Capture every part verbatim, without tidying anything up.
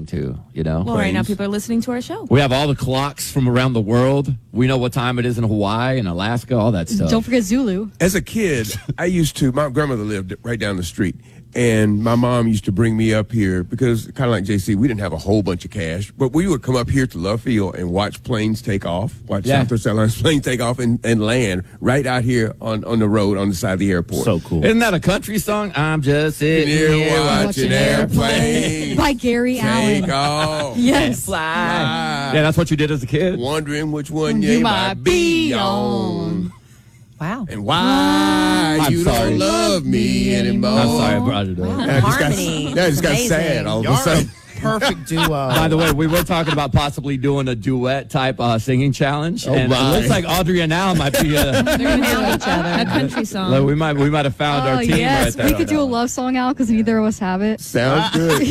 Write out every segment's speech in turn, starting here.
listening to, you know? Well, right now people are listening to our show. We have all the clocks from around the world. We know what time it is in Hawaii and Alaska, all that stuff. Don't forget Zulu. As a kid, I used to, my grandmother lived right down the street. And my mom used to bring me up here because, kind of like J C, we didn't have a whole bunch of cash, but we would come up here to Love Field and watch planes take off, watch Yeah. Southwest Airlines planes take off and, and land right out here on, on the road on the side of the airport. So cool. Isn't that a country song? I'm just sitting Here here watching airplanes By Gary take Allen. off, Yes. fly. fly, Yeah, that's what you did as a kid. wondering which one You you might might be be on. Wow. And why I'm you sorry. don't love me anymore. I'm sorry I brought it up. Wow, the Yeah, I just got, harmony. yeah, I just got Amazing. sad all of a Y'all are sudden. a perfect duo. By the way, we were talking about possibly doing a duet type uh, singing challenge, Oh, and my. it looks like Audrey and Al might be. Uh, They're going to do each other. A country song. like we might we might have found Oh, our team yes. right there. we on could that do a one. love song, Al, because neither of us have it. Sounds good.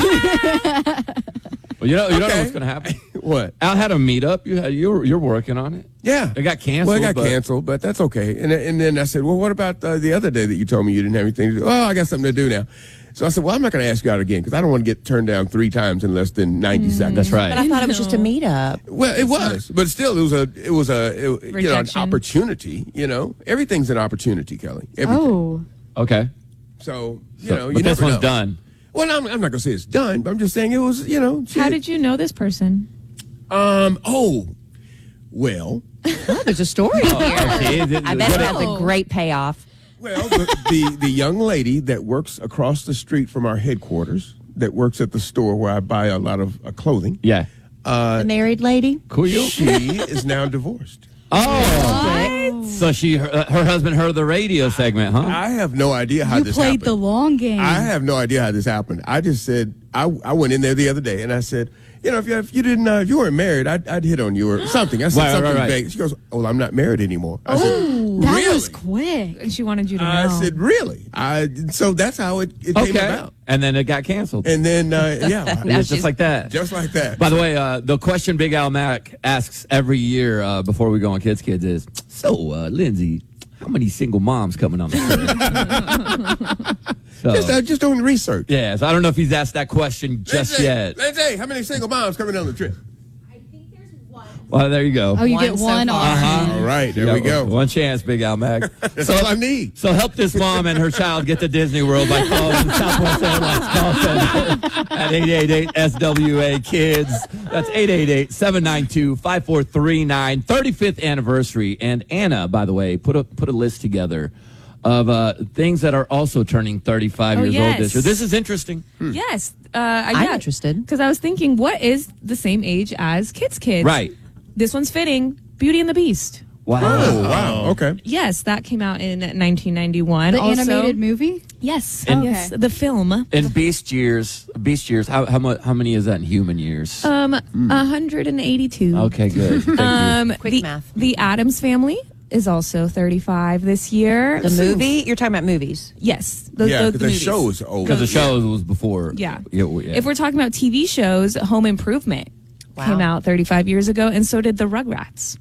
Well, you know, you don't know Okay. what's going to happen. What? Al had a meetup. You had, you're you're working on it. Yeah. It got canceled. Well, it got but- canceled, but that's okay. And and then I said, well, what about uh, the other day that you told me you didn't have anything to do? Oh, I got something to do now. So I said, well, I'm not going to ask you out again because I don't want to get turned down three times in less than ninety seconds. That's right. But I thought it was just a meetup. Well, it was, but still, it was a, it was a, it, you know, an Rejection. opportunity. You know, everything's an opportunity, Kelly. Everything. Oh. Okay. So you So- know, you but this never one's know. done. Well, I'm, I'm not going to say it's done, but I'm just saying it was. You know, How did you know this person? um. Oh, well. Oh, there's a story here. Okay, is it- I bet what- it has a great payoff. Well, the, the the young lady that works across the street from our headquarters, that works at the store where I buy a lot of uh, clothing. Yeah. The married lady. Cool. You. She is now divorced. Oh. So she her, her husband heard the radio segment, huh? I have no idea how You this played happened. the long game. I have no idea how this happened. I just said I, I went in there the other day and I said, you know, if you, if you didn't uh, if you weren't married, I'd, I'd hit on you or something. I said Right, right, something right. vague. She goes, "Oh, I'm not married anymore." I said, that "Really?" was quick. And she wanted you to know. I said, "Really?" I so that's how it, it came Okay. about. And then it got canceled. And then uh, yeah, It was just like that. just like that. By the way, uh, the question Big Al Mac asks every year uh, before we go on Kids Kids is, so, uh, Lindsay, how many single moms coming on the trip? so, just uh, just doing research. yeah, so I don't know if he's asked that question just Lindsay, yet. Lindsay, how many single moms coming on the trip? Well, there you go. Oh, you One get so one far. off. Uh-huh. All right, there Yeah, we go. One chance, Big Al Mac. That's all I need. So help this mom and her child get to Disney World by calling Southwest Airlines call center at eight eight eight S W A Kids. That's eight eight eight, seven nine two, five four three nine. thirty-fifth anniversary. And Anna, by the way, put a put a list together of uh, things that are also turning thirty-five Oh, years yes. old this year. This is interesting. Yes. Uh, I- I'm yeah. interested. Because I was thinking, what is the same age as Kids Kids? Right. This one's fitting. Beauty and the Beast. Wow. Oh, wow. Okay. Yes, that came out in nineteen ninety-one. The Also- animated movie? Yes. And- yes. The film. In Beast years, Beast years, how how, mu- how many is that in human years? Um, one hundred eighty-two. Okay, good. Thank you. Um, Quick the, math. The Addams Family is also thirty-five this year. The movie? You're talking about movies. Yes. The, Yeah, the, because the the movies. show is old. Because the show was before. Yeah. Yeah, well, yeah. If we're talking about T V shows, Home Improvement Wow. came out thirty-five years ago, and so did the Rugrats.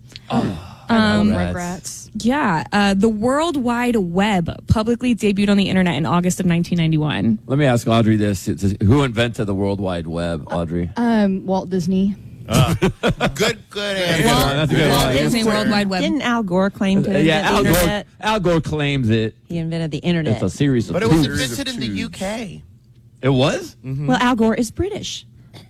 Um, Rugrats. Yeah. Uh, the World Wide Web publicly debuted on the internet in August of nineteen ninety-one. Let me ask Audrey this. It's- Who invented the World Wide Web, Audrey? Um, Walt Disney. Good, good answer. Well, that's a good Walt one. Disney World Wide Web. Didn't Al Gore claim to invent Yeah, the Al Gore, internet? Al Gore claims it. He invented the internet. It's a series of But it was tubes. invented in the U K. It was? Well, Al Gore is British.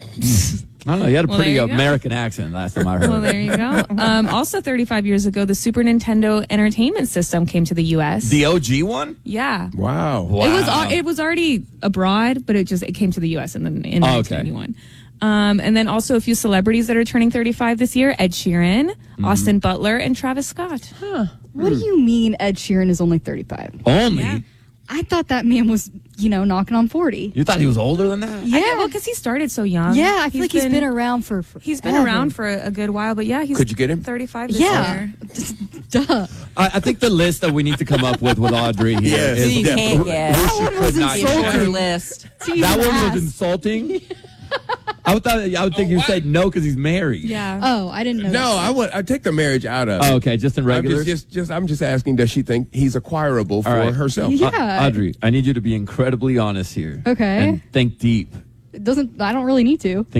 I don't know. You had a Well, pretty there you go. American accent last time I heard. Well, there you go. Um, also, thirty-five years ago, the Super Nintendo Entertainment System came to the U S. The O G one? yeah. Wow. Wow. It was al- it was already abroad, but it just it came to the U S in the in Oh, okay. nineteen ninety-one. Um, and then also a few celebrities that are turning thirty-five this year: Ed Sheeran, Mm-hmm. Austin Butler, and Travis Scott. What do you mean Ed Sheeran is only thirty-five? Only? Yeah. I thought that man was, you know, knocking on forty. You thought he was older than that? Yeah. I know, well, because he started so young. Yeah, I feel like he's been around for forever. He's been around for a, a good while, but yeah, he's Could you get him? thirty-five this Yeah. year. Duh. I, I think the list that we need to come up with with Audrey here Yes. is You Yeah. can't who- guess. who That she one could was not insulting. get. Your list. That one Ass. was insulting. I would thought I would think you said no because he's married. Yeah. Oh, I didn't know. No, that. I would. I take the marriage out of. Oh, it. okay, just in I'm regular. just, just, just, I'm just asking. Does she think he's acquirable for All right. herself? Yeah. Audrey, I need you to be incredibly honest here. Okay. And think deep. It doesn't. I don't really need to.